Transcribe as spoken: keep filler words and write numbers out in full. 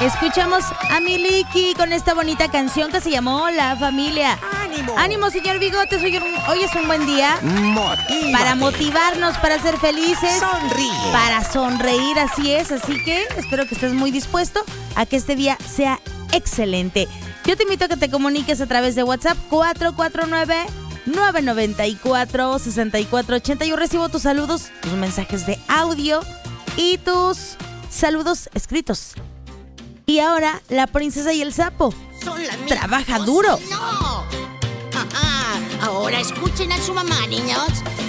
Escuchamos a Miliki con esta bonita canción que se llamó La Familia. ¡Ánimo! ¡Ánimo, señor Bigotes! Hoy, hoy es un buen día. Motívate. Para motivarnos, para ser felices. Sonríe. Para sonreír, así es. Así que espero que estés muy dispuesto a que este día sea excelente. Yo te invito a que te comuniques a través de WhatsApp cuatro cuatro nueve, nueve nueve cuatro, seis cuatro ocho uno. Yo recibo tus saludos, tus mensajes de audio y tus saludos escritos. Y ahora, la princesa y el sapo. Son las mismas Trabaja cosas. duro. ¡No! Ajá. Ahora escuchen a su mamá, niños.